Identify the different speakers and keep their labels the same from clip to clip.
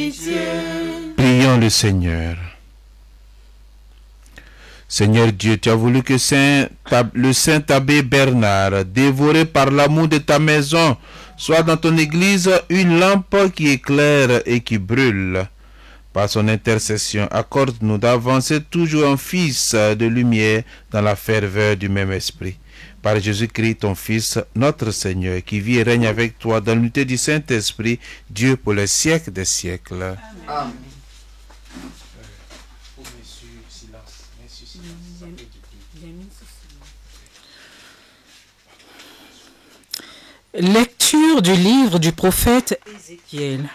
Speaker 1: pitié.
Speaker 2: Prions le Seigneur. Seigneur Dieu, tu as voulu que le Saint Abbé Bernard, dévoré par l'amour de ta maison, soit dans ton église une lampe qui éclaire et qui brûle. Par son intercession, accorde-nous d'avancer toujours en fils de lumière dans la ferveur du même esprit. Par Jésus-Christ, ton Fils, notre Seigneur, qui vit et règne avec toi dans l'unité du Saint-Esprit, Dieu pour les siècles des siècles. Amen.
Speaker 3: Lecture du livre du prophète Ézéchiel.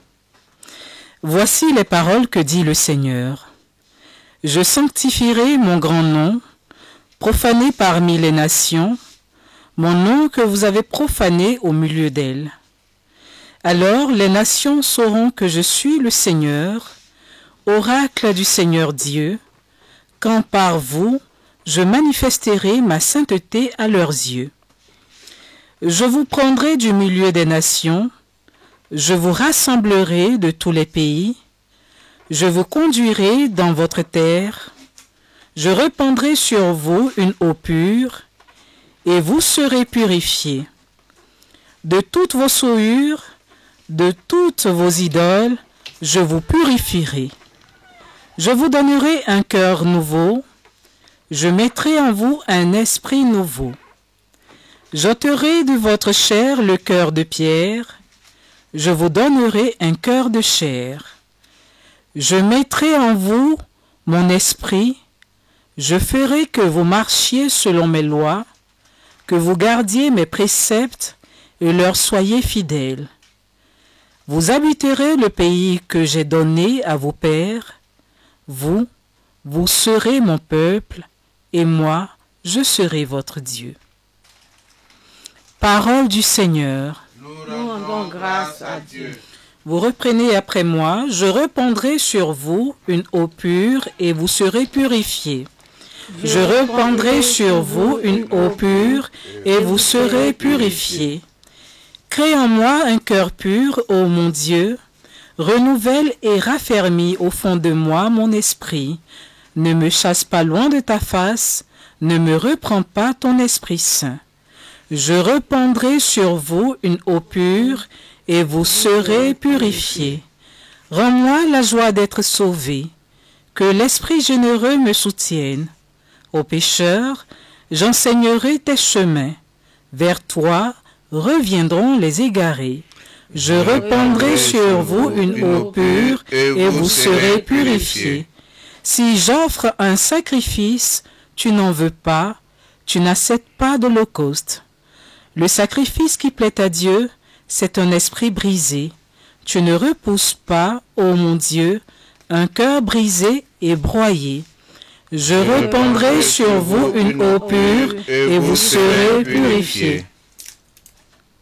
Speaker 3: Voici les paroles que dit le Seigneur. Je sanctifierai mon grand nom, profané parmi les nations, mon nom que vous avez profané au milieu d'elles. Alors les nations sauront que je suis le Seigneur, oracle du Seigneur Dieu, quand par vous je manifesterai ma sainteté à leurs yeux. Je vous prendrai du milieu des nations, je vous rassemblerai de tous les pays, je vous conduirai dans votre terre, je répandrai sur vous une eau pure, et vous serez purifiés. De toutes vos souillures, de toutes vos idoles, je vous purifierai. Je vous donnerai un cœur nouveau, je mettrai en vous un esprit nouveau. J'ôterai de votre chair le cœur de pierre, je vous donnerai un cœur de chair. Je mettrai en vous mon esprit, je ferai que vous marchiez selon mes lois, que vous gardiez mes préceptes et leur soyez fidèles. Vous habiterez le pays que j'ai donné à vos pères, vous serez mon peuple, et moi, je serai votre Dieu. Parole du Seigneur.
Speaker 1: Nous rendons grâce à Dieu.
Speaker 3: Vous reprenez après moi, je répandrai sur vous une eau pure et vous serez purifiés. Je répandrai sur vous une eau pure et vous serez purifiés. Crée en moi un cœur pur, ô mon Dieu. Renouvelle et raffermis au fond de moi mon esprit. Ne me chasse pas loin de ta face, ne me reprends pas ton Esprit Saint. Je répandrai sur vous une eau pure, et vous serez purifiés. Rends-moi la joie d'être sauvé, que l'Esprit généreux me soutienne. Aux pécheurs, j'enseignerai tes chemins. Vers toi reviendront les égarés. Je répandrai sur vous une eau pure, et vous serez purifiés. Si j'offre un sacrifice, tu n'en veux pas, tu n'acceptes pas d'holocauste. Le sacrifice qui plaît à Dieu, c'est un esprit brisé. Tu ne repousses pas, ô mon Dieu, un cœur brisé et broyé. Je répandrai sur vous une eau pure, et vous serez purifiés.